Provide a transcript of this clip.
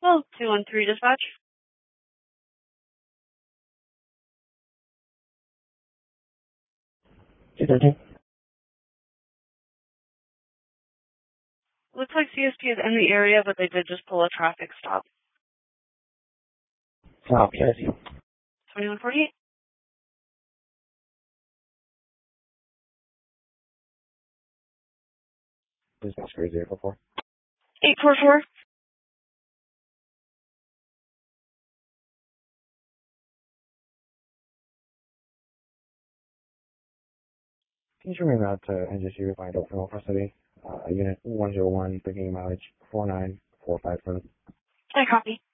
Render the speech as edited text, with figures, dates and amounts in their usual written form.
Well, 213 dispatch. Looks like CSP is in the area, but they did just pull a traffic stop. Okay. 2148. Dispatch 3044. 844. Can you show me around to NGC Refined Oak Mill City, Unit 101, picking mileage 49457. I copy.